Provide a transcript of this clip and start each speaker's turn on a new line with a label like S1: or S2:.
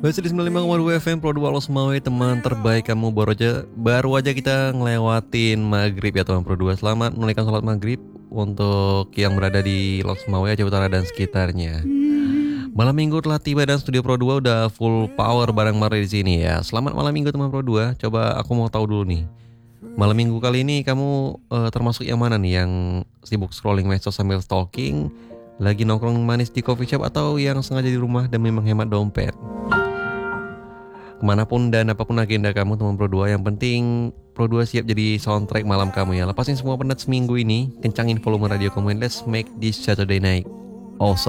S1: Masih di 95,2 FM Pro 2 Los Mawe, teman terbaik kamu. Baru aja kita ngelewatin maghrib ya teman Pro 2. Selamat menunaikan sholat maghrib untuk yang berada di Los Mawe, Aceh Utara dan sekitarnya. Malam minggu telah tiba dan studio Pro 2 udah full power bareng Mari di sini ya. Selamat malam minggu teman Pro 2. Coba aku mau tahu dulu nih. Malam minggu kali ini kamu termasuk yang mana nih? Yang sibuk scrolling medsos sambil stalking, lagi nongkrong manis di coffee shop, atau yang sengaja di rumah demi menghemat dompet? Kemanapun dan apapun agenda kamu teman Pro 2, yang penting Pro 2 siap jadi soundtrack malam kamu ya. Lepasin semua penat seminggu ini, kencangin volume radio kamu, let's make this Saturday night awesome.